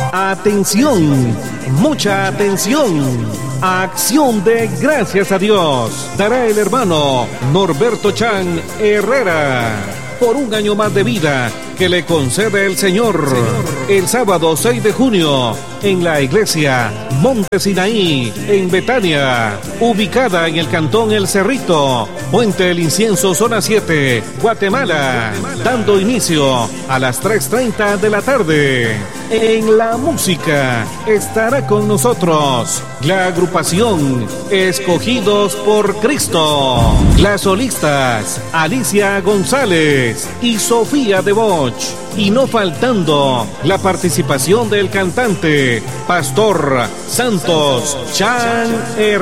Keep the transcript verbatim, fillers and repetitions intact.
Atención, mucha atención. Acción de gracias a Dios dará el hermano Norberto Chan Herrera por un año más de vida que le concede el Señor. El sábado seis de junio en la iglesia Monte Sinaí en Betania, ubicada en el cantón El Cerrito, Puente El Incienso, zona siete, Guatemala, dando inicio a las tres treinta de la tarde. En la música estará con nosotros la agrupación Escogidos por Cristo, las solistas Alicia González y Sofía de Boch, y no faltando la participación del cantante Pastor Santos Chan Herrera.